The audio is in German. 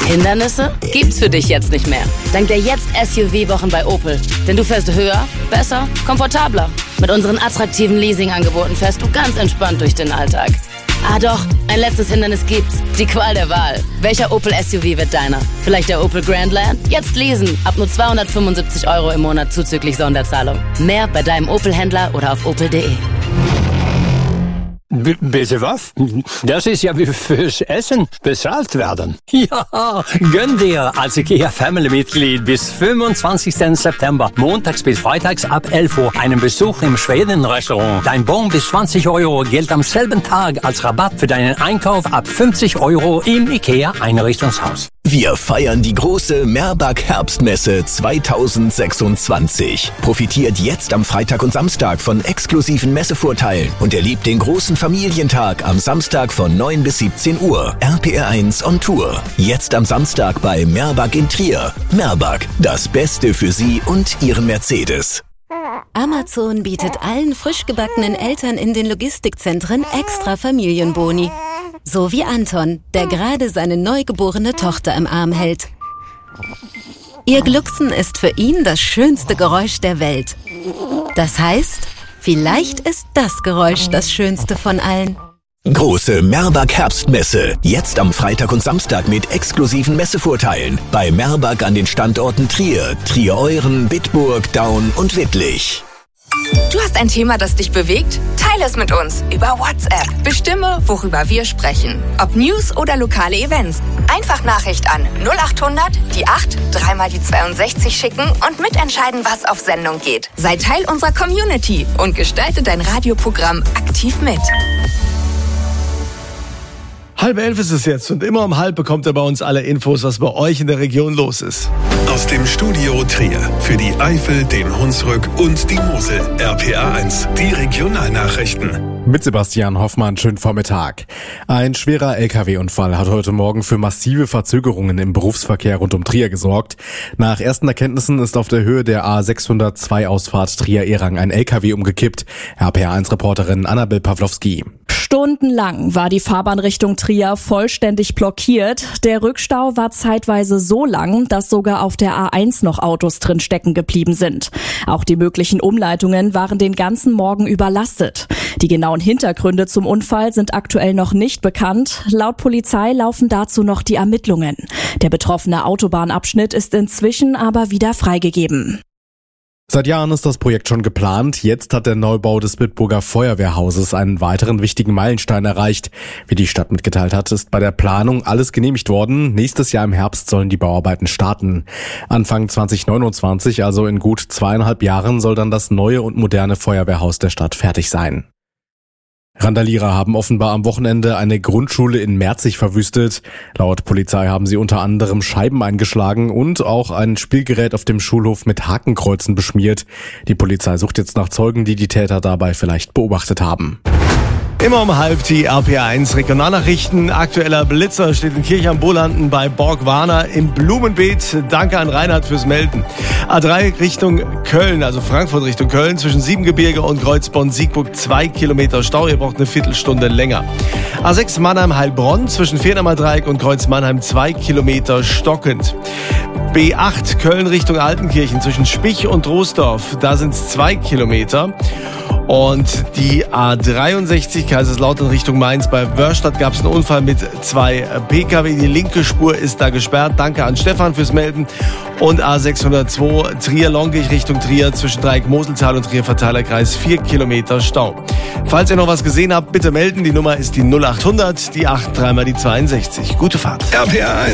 Hindernisse gibt's für dich jetzt nicht mehr. Dank der Jetzt-SUV-Wochen bei Opel. Denn du fährst höher, besser, komfortabler. Mit unseren attraktiven Leasing-Angeboten fährst du ganz entspannt durch den Alltag. Ah doch, ein letztes Hindernis gibt's. Die Qual der Wahl. Welcher Opel-SUV wird deiner? Vielleicht der Opel Grandland? Jetzt leasen. Ab nur 275 € im Monat zuzüglich Sonderzahlung. Mehr bei deinem Opel-Händler oder auf opel.de. Bitte was? Das ist ja wie fürs Essen bezahlt werden. Ja, gönn dir als IKEA Family-Mitglied bis 25. September, montags bis freitags ab 11 Uhr, einen Besuch im Schweden-Restaurant. Dein Bon bis 20 € gilt am selben Tag als Rabatt für deinen Einkauf ab 50 € im IKEA-Einrichtungshaus. Wir feiern die große Merbag Herbstmesse 2026. Profitiert jetzt am Freitag und Samstag von exklusiven Messevorteilen und erlebt den großen Familientag am Samstag von 9 bis 17 Uhr. RPR1 on Tour. Jetzt am Samstag bei Merbag in Trier. Merbag, das Beste für Sie und Ihren Mercedes. Amazon bietet allen frisch gebackenen Eltern in den Logistikzentren extra Familienboni. So wie Anton, der gerade seine neugeborene Tochter im Arm hält. Ihr Glucksen ist für ihn das schönste Geräusch der Welt. Das heißt, vielleicht ist das Geräusch das schönste von allen. Große Merbag Herbstmesse. Jetzt am Freitag und Samstag mit exklusiven Messevorteilen. Bei Merbag an den Standorten Trier, Trier-Euren, Bitburg, Daun und Wittlich. Du hast ein Thema, das dich bewegt? Teile es mit uns über WhatsApp. Bestimme, worüber wir sprechen. Ob News oder lokale Events. Einfach Nachricht an 0800 die 8 3 mal die 62 schicken und mitentscheiden, was auf Sendung geht. Sei Teil unserer Community und gestalte dein Radioprogramm aktiv mit. 10:30 ist es jetzt und immer um 10:30 bekommt ihr bei uns alle Infos, was bei euch in der Region los ist. Aus dem Studio Trier für die Eifel, den Hunsrück und die Mosel. RPR1, die Regionalnachrichten. Mit Sebastian Hoffmann, schönen Vormittag. Ein schwerer LKW-Unfall hat heute Morgen für massive Verzögerungen im Berufsverkehr rund um Trier gesorgt. Nach ersten Erkenntnissen ist auf der Höhe der A602-Ausfahrt Trier-Erang ein LKW umgekippt. RPR1-Reporterin Annabel Pawlowski. Stundenlang war die Fahrbahn Richtung Trier vollständig blockiert. Der Rückstau war zeitweise so lang, dass sogar auf der A1 noch Autos drin stecken geblieben sind. Auch die möglichen Umleitungen waren den ganzen Morgen überlastet. Die genauen Hintergründe zum Unfall sind aktuell noch nicht bekannt. Laut Polizei laufen dazu noch die Ermittlungen. Der betroffene Autobahnabschnitt ist inzwischen aber wieder freigegeben. Seit Jahren ist das Projekt schon geplant. Jetzt hat der Neubau des Bitburger Feuerwehrhauses einen weiteren wichtigen Meilenstein erreicht. Wie die Stadt mitgeteilt hat, ist bei der Planung alles genehmigt worden. Nächstes Jahr im Herbst sollen die Bauarbeiten starten. Anfang 2029, also in gut 2,5 Jahren, soll dann das neue und moderne Feuerwehrhaus der Stadt fertig sein. Randalierer haben offenbar am Wochenende eine Grundschule in Merzig verwüstet. Laut Polizei haben sie unter anderem Scheiben eingeschlagen und auch ein Spielgerät auf dem Schulhof mit Hakenkreuzen beschmiert. Die Polizei sucht jetzt nach Zeugen, die die Täter dabei vielleicht beobachtet haben. Immer um 10:30 die RPR1 Regionalnachrichten. Aktueller Blitzer steht in Kirch am Bolanden bei Borgwarner im Blumenbeet. Danke an Reinhard fürs Melden. A3 Richtung Köln, also Frankfurt Richtung Köln, zwischen Siebengebirge und Kreuzborn-Siegburg 2 Kilometer Stau. Ihr braucht eine Viertelstunde länger. A6 Mannheim-Heilbronn zwischen Vierdamer Dreieck und Kreuz Mannheim 2 Kilometer stockend. B8 Köln Richtung Altenkirchen zwischen Spich und Troisdorf, da sind es 2 Kilometer. Und die A63 Kaiserslautern Richtung Mainz bei Wörstadt gab es einen Unfall mit 2 Pkw. Die linke Spur ist da gesperrt. Danke an Stefan fürs Melden. Und A602 Trier-Longich Richtung Trier zwischen Dreieck-Moseltal und Trier-Verteilerkreis 4 Kilometer Stau. Falls ihr noch was gesehen habt, bitte melden. Die Nummer ist die 0800, die 8 3 mal die 62. Gute Fahrt. RPR1.